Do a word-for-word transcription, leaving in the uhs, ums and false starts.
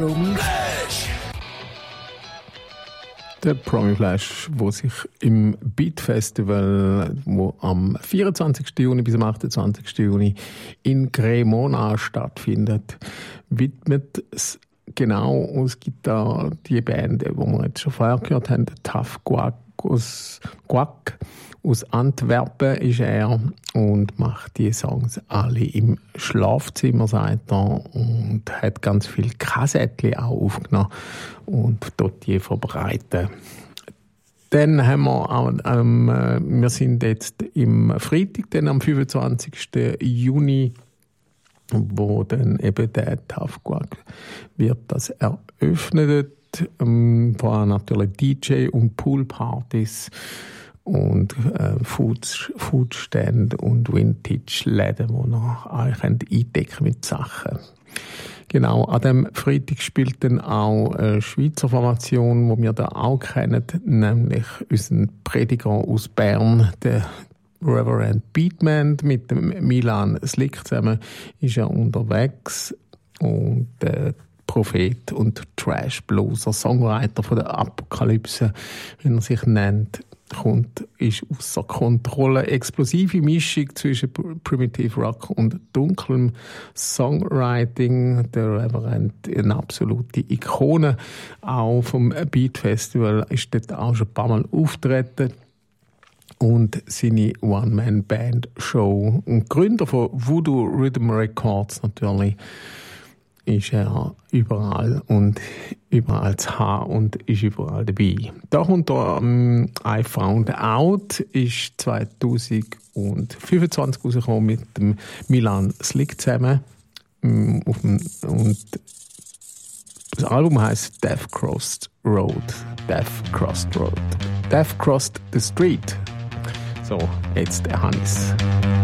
Promi Flash. Der Promi Flash, wo sich im Beat Festival, wo am vierundzwanzigsten Juni bis am achtundzwanzigsten Juni in Cremona stattfindet, widmet es genau aus Gitarre die Band, die wir jetzt schon vorher gehört haben, Tough Guac aus, Guac aus Antwerpen ist er und macht die Songs alle im Schlafzimmer, sagt er, und hat ganz viele Kassettchen auch aufgenommen und dort die verbreiten. Dann haben wir, auch, ähm, wir sind jetzt im Freitag, dann am fünfundzwanzigsten Juni, wo dann eben der Tough Guac wird das eröffnet. Ähm, vorher natürlich D J und Poolpartys und äh, Food, Foodstände und Vintage-Läden, wo ihr euch eindecken mit Sachen. Genau, an dem Freitag spielt dann auch eine Schweizer Formation, die wir da auch kennen, nämlich unseren Prediger aus Bern, der Reverend Beatman, mit dem Milan Slick zusammen ist er unterwegs und der Prophet und Trash-Blueser, Songwriter von der Apokalypse, wie er sich nennt, kommt, ist außer Kontrolle. Explosive Mischung zwischen Primitive Rock und dunklem Songwriting. Der Reverend, eine absolute Ikone. Auch vom Beat Festival ist dort auch schon ein paar Mal auftreten. Und seine One-Man-Band-Show. Und Gründer von Voodoo Rhythm Records natürlich ist er überall und überall zu haben und ist überall dabei. Darunter um, I Found Out ist zwanzig fünfundzwanzig rausgekommen mit dem Milan Slick zusammen. Um, auf dem, und das Album heisst Death Crossed Road. Death Crossed Road. Death Crossed the Street. So, jetzt der Hannes.